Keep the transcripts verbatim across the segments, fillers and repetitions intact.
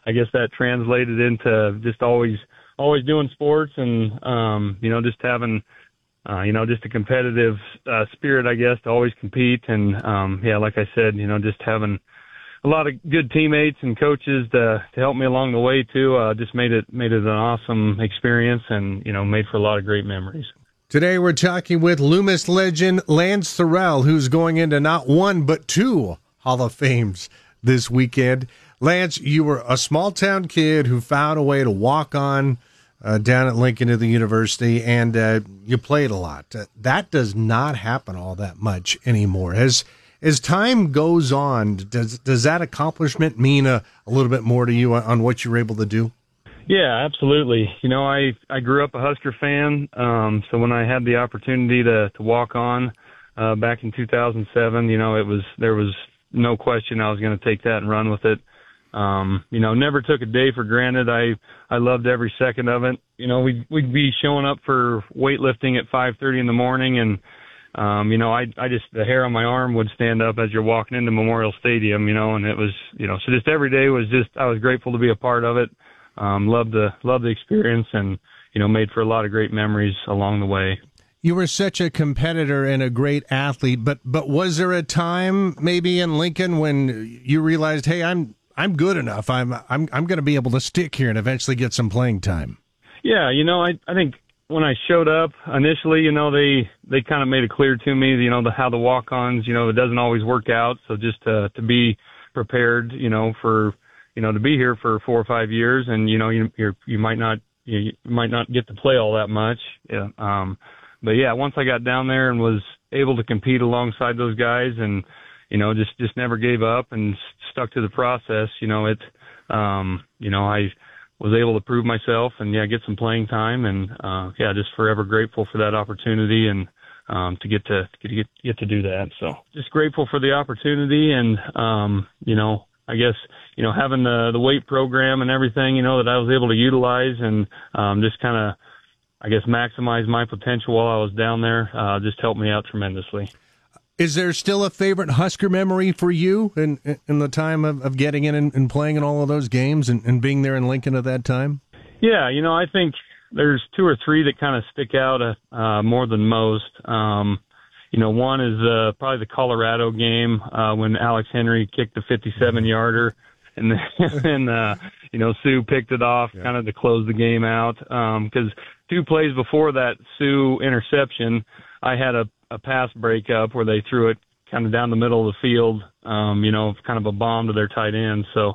I guess that translated into just always, always doing sports and, um, you know, just having, uh, you know, just a competitive uh, spirit, I guess, to always compete. And, um, yeah, like I said, you know, just having a lot of good teammates and coaches to, to help me along the way too. Uh, just made it, made it an awesome experience and, you know, made for a lot of great memories. Today we're talking with Loomis legend Lance Thurell, who's going into not one but two Hall of Fames this weekend. Lance, you were a small-town kid who found a way to walk on uh, down at Lincoln to the university, and uh, you played a lot. Uh, that does not happen all that much anymore. As as time goes on, does does that accomplishment mean a, a little bit more to you on, on what you were able to do? Yeah, absolutely. You know, I, I grew up a Husker fan, um, so when I had the opportunity to, to walk on uh, back in two thousand seven, you know, it was there was no question I was going to take that and run with it. Um, you know, never took a day for granted. I I loved every second of it. You know, we'd, we'd be showing up for weightlifting at five thirty in the morning, and, um, you know, I I just, the hair on my arm would stand up as you're walking into Memorial Stadium, you know, and it was, you know, so just every day was just, I was grateful to be a part of it. Um, loved the, loved the experience and, you know, made for a lot of great memories along the way. You were such a competitor and a great athlete, but, but was there a time maybe in Lincoln when you realized, hey, I'm, I'm good enough. I'm, I'm, I'm going to be able to stick here and eventually get some playing time? Yeah. You know, I, I think when I showed up initially, you know, they, they kind of made it clear to me, you know, the, how the walk-ons, you know, it doesn't always work out. So just to, to be prepared, you know, for, you know, to be here for four or five years and, you know, you, you're, you might not, you, you might not get to play all that much. Yeah. Um, but yeah, once I got down there and was able to compete alongside those guys and, you know, just, just never gave up and stuck to the process, you know, it, um, you know, I was able to prove myself and yeah, get some playing time and, uh, yeah, just forever grateful for that opportunity and, um, to get to, to get, get to do that. So just grateful for the opportunity and, um, you know, I guess, you know, having the, the weight program and everything, you know, that I was able to utilize and um, just kind of, I guess, maximize my potential while I was down there uh, just helped me out tremendously. Is there still a favorite Husker memory for you in, in the time of, of getting in and, and playing in all of those games and, and being there in Lincoln at that time? Yeah, you know, I think there's two or three that kind of stick out uh, more than most. Um You know, one is uh, probably the Colorado game uh, when Alex Henry kicked the fifty-seven-yarder, and then, uh, you know, Sue picked it off yeah. kind of to close the game out. Because um, two plays before that Sue interception, I had a, a pass breakup where they threw it kind of down the middle of the field, um, you know, kind of a bomb to their tight end. So,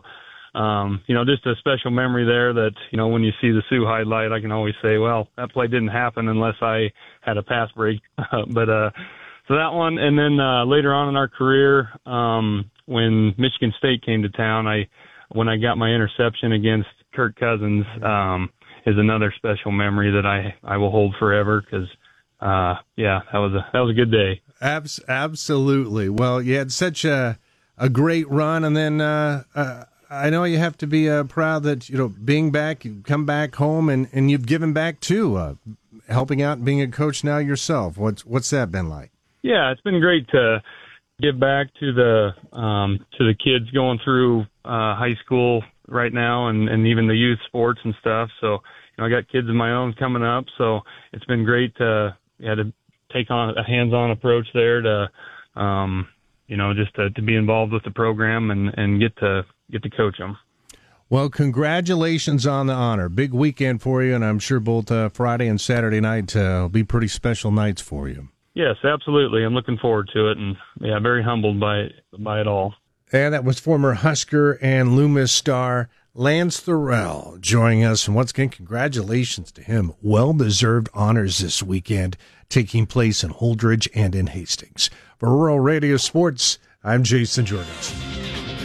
um, you know, just a special memory there that, you know, when you see the Sue highlight, I can always say, well, that play didn't happen unless I had a pass break. but, uh, So that one, and then uh, later on in our career, um, when Michigan State came to town, I when I got my interception against Kirk Cousins um, is another special memory that I, I will hold forever because, uh, yeah, that was a that was a good day. Abs- absolutely. Well, you had such a a great run, and then uh, uh, I know you have to be uh, proud that you know being back, you come back home, and, and you've given back too, uh, helping out and being a coach now yourself. What's what's that been like? Yeah, it's been great to give back to the um, to the kids going through uh, high school right now, and, and even the youth sports and stuff. So, you know, I got kids of my own coming up, so it's been great to yeah to take on a hands-on approach there to um, you know just to, to be involved with the program and, and get to get to coach them. Well, congratulations on the honor. Big weekend for you, and I'm sure both uh, Friday and Saturday night uh, will be pretty special nights for you. Yes, absolutely. I'm looking forward to it, and yeah, very humbled by it, by it all. And that was former Husker and Loomis star Lance Thurell joining us. And once again, congratulations to him. Well-deserved honors this weekend taking place in Holdridge and in Hastings. For Rural Radio Sports, I'm Jason Jorgensen.